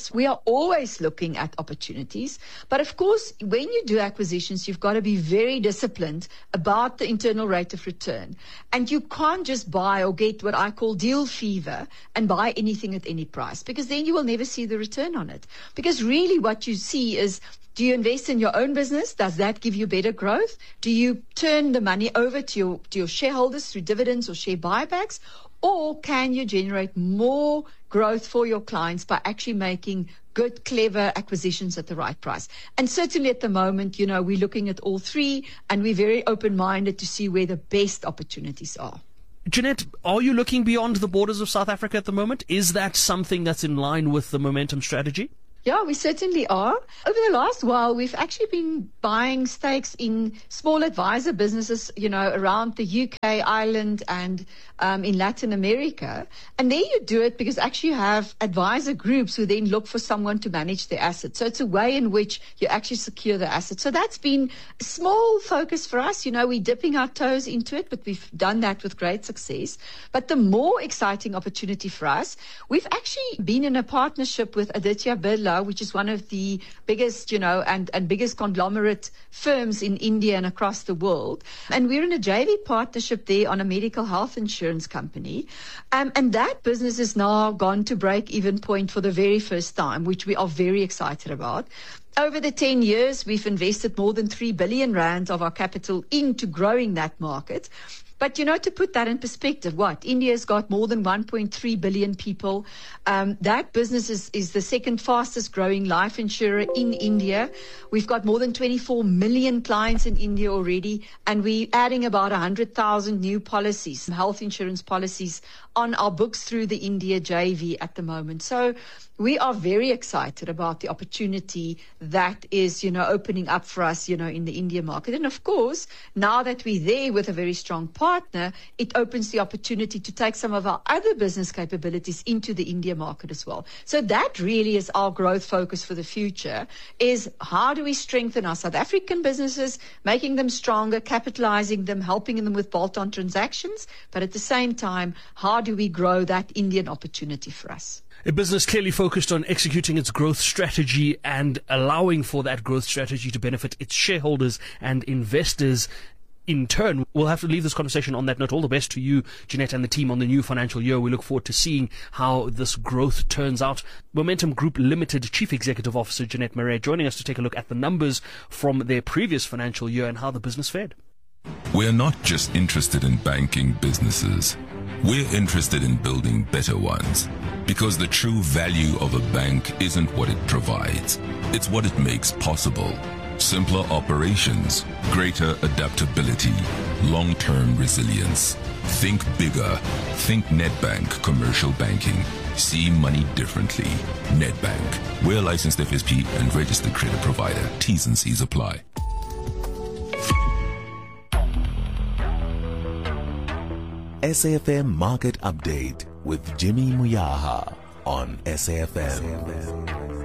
markets. We are always looking at opportunities. But of course, when you do acquisitions, you've got to be very disciplined about the internal rate of return. And you can't just buy or get what I call deal fever and buy anything at any price, because then you will never see the return on it. Because really what you see is, do you invest in your own business? Does that give you better growth? Do you turn the money over to your, to your shareholders through dividends or share buybacks? Or can you generate more growth for your clients by actually making good, clever acquisitions at the right price? And certainly at the moment, you know, we're looking at all three, and we're very open-minded to see where the best opportunities are. Jeanette, are you looking beyond the borders of South Africa at the moment? Is that something that's in line with the Momentum strategy? Yeah, we certainly are. Over the last while, we've actually been buying stakes in small advisor businesses, you know, around the U K, Ireland, and um, in Latin America. And there you do it because actually you have advisor groups who then look for someone to manage their assets. So it's a way in which you actually secure the assets. So that's been a small focus for us. You know, we're dipping our toes into it, but we've done that with great success. But the more exciting opportunity for us, we've actually been in a partnership with Aditya Birla, which is one of the biggest, you know, and, and biggest conglomerate firms in India and across the world. And we're in a J V partnership there on a medical health insurance company. Um, and that business has now gone to break-even point for the very first time, which we are very excited about. Over the ten years, we've invested more than three billion rand of our capital into growing that market. But, you know, to put that in perspective, what? India's got more than one point three billion people. Um, that business is, is the second fastest growing life insurer in India. We've got more than twenty-four million clients in India already, and we're adding about one hundred thousand new policies, health insurance policies, on our books through the India J V at the moment. So we are very excited about the opportunity that is, you know, opening up for us, you know, in the India market. And of course, now that we're there with a very strong partner, it opens the opportunity to take some of our other business capabilities into the India market as well. So that really is our growth focus for the future, is how do we strengthen our South African businesses, making them stronger, capitalizing them, helping them with bolt-on transactions, but at the same time, how do we grow that Indian opportunity for us? A business clearly focused on executing its growth strategy and allowing for that growth strategy to benefit its shareholders and investors in turn. We'll have to leave this conversation on that note. All the best to you, Jeanette, and the team on the new financial year. We look forward to seeing how this growth turns out. Momentum Group Limited Chief Executive Officer Jeanette Marais joining us to take a look at the numbers from their previous financial year and how the business fared. We're not just interested in banking businesses. We're interested in building better ones. Because the true value of a bank isn't what it provides, it's what it makes possible. Simpler operations, greater adaptability, long-term resilience. Think bigger. Think Nedbank Commercial Banking. See money differently. Nedbank. We're a licensed F S P and registered credit provider. T's and C's apply. S A F M Market Update with Jimmy Muyaha on S A F M.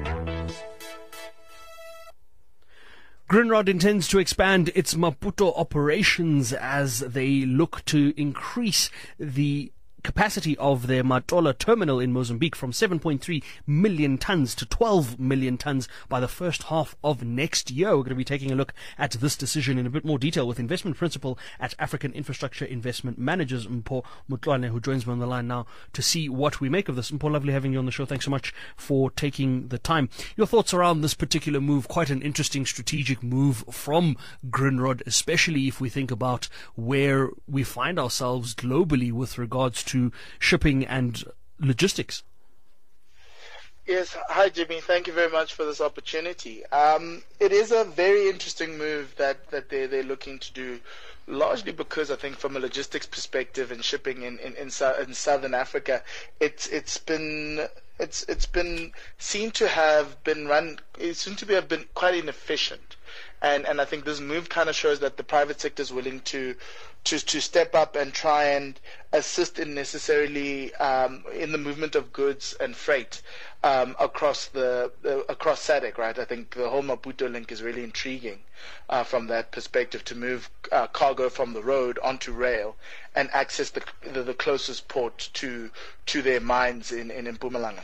Grindrod intends to expand its Maputo operations as they look to increase the capacity of their Matola terminal in Mozambique from seven point three million tons to twelve million tons by the first half of next year. We're going to be taking a look at this decision in a bit more detail with investment principal at African Infrastructure Investment Managers, Mpho Mutlwane, who joins me on the line now to see what we make of this. Mpho, lovely having you on the show. Thanks so much for taking the time. Your thoughts around this particular move, quite an interesting strategic move from Grindrod, especially if we think about where we find ourselves globally with regards to to shipping and logistics. Yes, hi Jimmy, thank you very much for this opportunity. Um, it is a very interesting move that, that they're, they're looking to do, largely because I think from a logistics perspective and shipping in, in, in, in Southern Africa, it's it's been it's it's been seen to have been run, it seems to be have been quite inefficient. And and I think this move kind of shows that the private sector is willing to to to step up and try and assist in necessarily um, in the movement of goods and freight um, across the, the across S A D C, right? I think the whole Maputo link is really intriguing uh, from that perspective, to move uh, cargo from the road onto rail and access the the, the closest port to to their mines in in, in Mpumalanga.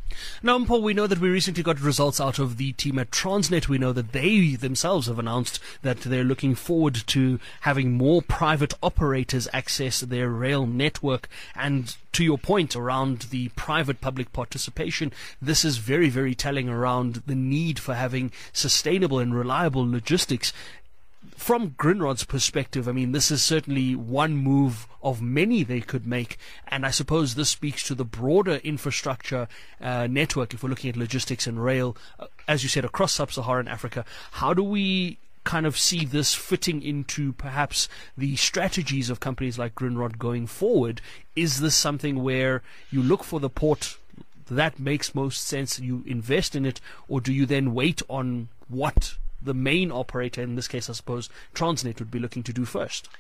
Now, Paul, we know that we recently got results out of the team at Transnet. We know that they themselves have announced that they're looking forward to having more private operators access their rail network. And to your point around the private-public participation, this is very, very telling around the need for having sustainable and reliable logistics. From Grindrod's perspective, I mean, this is certainly one move of many they could make, and I suppose this speaks to the broader infrastructure uh, network. If we're looking at logistics and rail, uh, as you said, across sub-Saharan Africa, how do we kind of see this fitting into perhaps the strategies of companies like Grindrod going forward? Is this something where you look for the port that makes most sense, you invest in it, or do you then wait on what the main operator, in this case I suppose Transnet, would be looking to do first?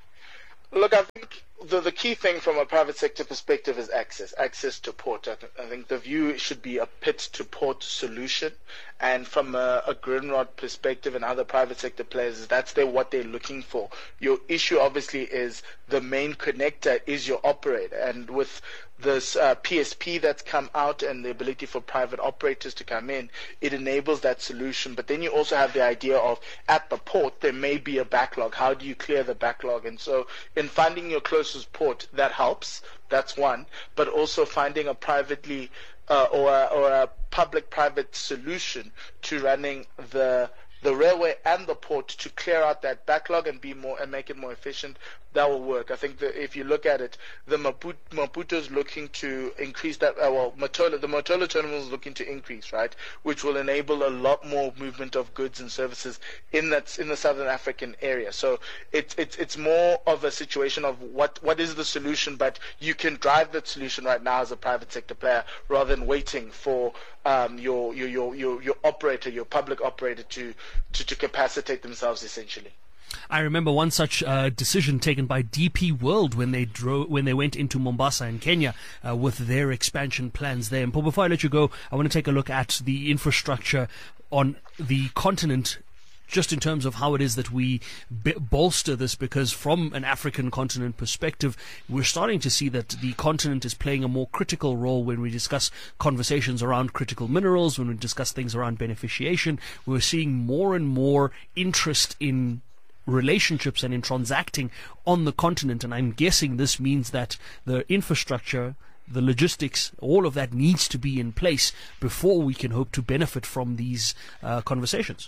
Look, I think the, the key thing from a private sector perspective is access, access to port. I, th- I think the view should be a pit to port solution. And from a, a Grindrod perspective and other private sector players, that's their, what they're looking for. Your issue obviously is the main connector is your operator. And with this uh, P S P that's come out and the ability for private operators to come in, it enables that solution. But then you also have the idea of at the port, there may be a backlog. How do you clear the backlog? And so in finding your closest port, that helps. That's one. But also finding a privately uh, or, a, or a public-private solution to running the the railway and the port to clear out that backlog and be more and make it more efficient, that will work. I think that if you look at it, the Maputo, Maputo is looking to increase that. Uh, well, Matola, the Matola terminal is looking to increase, right, which will enable a lot more movement of goods and services in that in the Southern African area. So it's it's it's more of a situation of what what is the solution, but you can drive that solution right now as a private sector player rather than waiting for um, your, your your your your operator, your public operator, to to, to capacitate themselves essentially. I remember one such uh, decision taken by D P World when they drove, when they went into Mombasa in Kenya uh, with their expansion plans there. And Paul, before I let you go, I want to take a look at the infrastructure on the continent, just in terms of how it is that we b- bolster this, because from an African continent perspective, we're starting to see that the continent is playing a more critical role when we discuss conversations around critical minerals, when we discuss things around beneficiation. We're seeing more and more interest in relationships and in transacting on the continent, and I'm guessing this means that the infrastructure, the logistics, all of that needs to be in place before we can hope to benefit from these uh, conversations.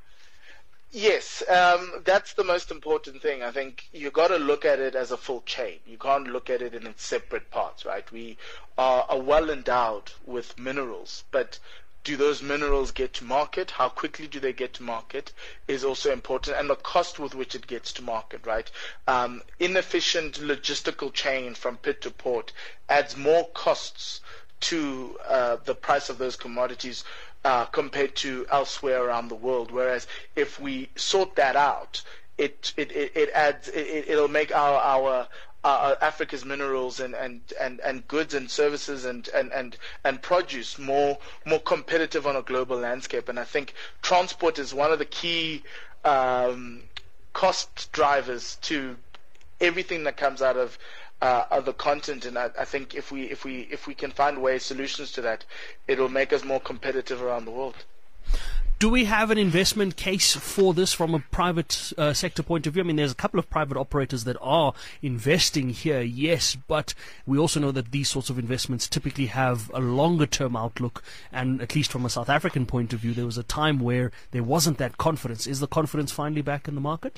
Yes, um, that's the most important thing. I think you got to look at it as a full chain. You can't look at it in its separate parts, right? We are, are well endowed with minerals, but do those minerals get to market? How quickly do they get to market is also important, and the cost with which it gets to market, right? Um, inefficient logistical chain from pit to port adds more costs to uh, the price of those commodities uh, compared to elsewhere around the world. Whereas if we sort that out, it it, it, it adds it, it'll make our our Uh, Africa's minerals and, and, and, and goods and services and, and, and, and produce more more competitive on a global landscape. And I think transport is one of the key um, cost drivers to everything that comes out of uh, of the continent. And I, I think if we if we if we can find ways, solutions to that, it'll make us more competitive around the world. Do we have an investment case for this from a private uh, sector point of view? I mean, there's a couple of private operators that are investing here, yes, but we also know that these sorts of investments typically have a longer-term outlook, and at least from a South African point of view, there was a time where there wasn't that confidence. Is the confidence finally back in the market?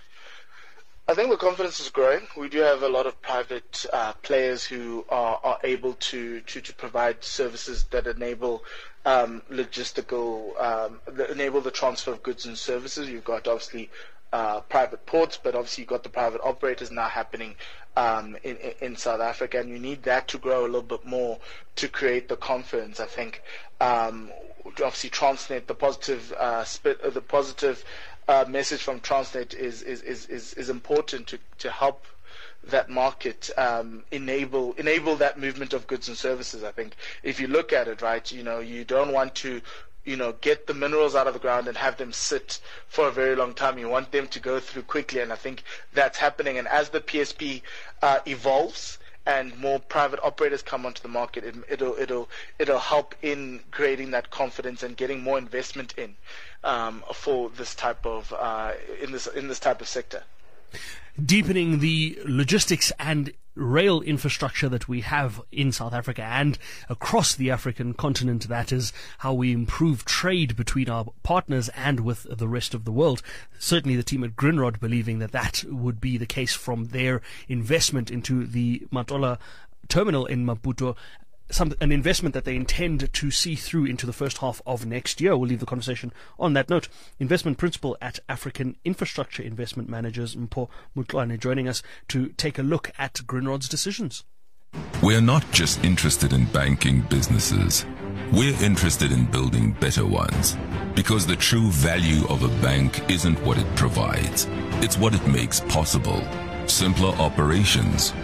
I think the confidence is growing. We do have a lot of private uh, players who are, are able to, to, to provide services that enable um, logistical, um, that enable the transfer of goods and services. You've got obviously uh, private ports, but obviously you've got the private operators now happening um, in, in South Africa, and you need that to grow a little bit more to create the confidence. I think um, obviously Transnet, the positive, uh, spit, uh, the positive. Uh, message from Transnet is is, is, is, is important to, to help that market um, enable enable that movement of goods and services. I think if you look at it, right, you know, you don't want to, you know, get the minerals out of the ground and have them sit for a very long time. You want them to go through quickly, and I think that's happening. And as the P S P uh, evolves and more private operators come onto the market, it, it'll it'll it'll help in creating that confidence and getting more investment in um, for this type of uh, in this in this type of sector. Deepening the logistics and rail infrastructure that we have in South Africa and across the African continent. That is how we improve trade between our partners and with the rest of the world. Certainly the team at Grindrod believing that that would be the case from their investment into the Matola terminal in Maputo. Some, an investment that they intend to see through into the first half of next year. We'll leave the conversation on that note. Investment principal at African Infrastructure Investment Managers, Mpho Mutlane, joining us to take a look at Grindrod's decisions. We're not just interested in banking businesses. We're interested in building better ones. Because the true value of a bank isn't what it provides. It's what it makes possible. Simpler operations,